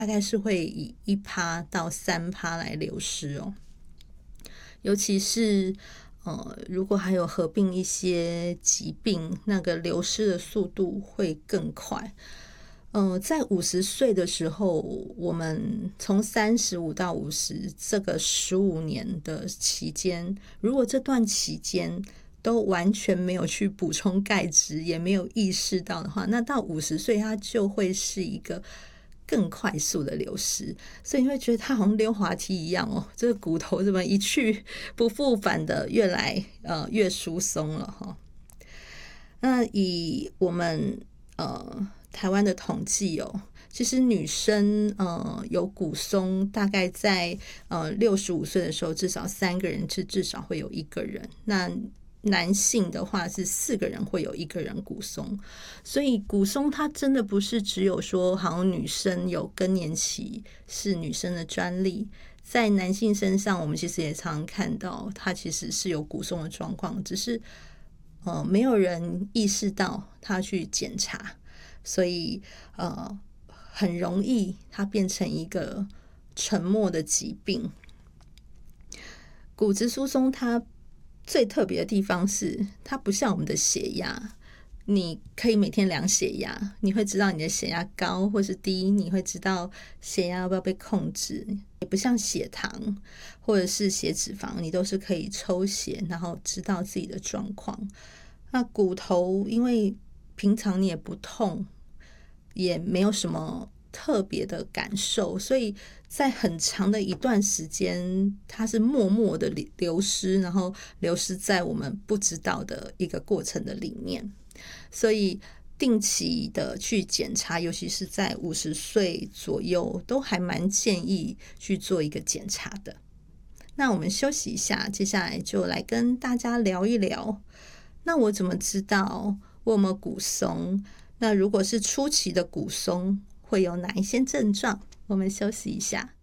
大概是会以1%到3%来流失哦。尤其是如果还有合并一些疾病，那个流失的速度会更快。在50岁的时候，我们从35到50这个15年的期间，如果这段期间都完全没有去补充钙质，也没有意识到的话，那到50岁它就会是一个更快速的流失。所以你会觉得它好像溜滑梯一样哦，这个骨头怎么一去不复返的越来越疏松了哈。那以我们台湾的统计哦，其实女生有骨松，大概在65岁的时候，至少3个人至少会有1个人。那男性的话是4个人会有1个人骨松，所以骨松它真的不是只有说好像女生有更年期是女生的专利，在男性身上我们其实也常看到他其实是有骨松的状况，只是没有人意识到他去检查，所以很容易它变成一个沉默的疾病。骨质疏松它最特别的地方是，它不像我们的血压，你可以每天量血压，你会知道你的血压高或是低，你会知道血压要不要被控制。也不像血糖或者是血脂肪，你都是可以抽血然后知道自己的状况。那骨头因为平常你也不痛，也没有什么特别的感受，所以在很长的一段时间它是默默的流失，然后流失在我们不知道的一个过程的里面。所以定期的去检查，尤其是在50岁左右，都还蛮建议去做一个检查的。那我们休息一下，接下来就来跟大家聊一聊，那我怎么知道我有没有骨松？那如果是初期的骨松，会有哪一些症状？我们休息一下。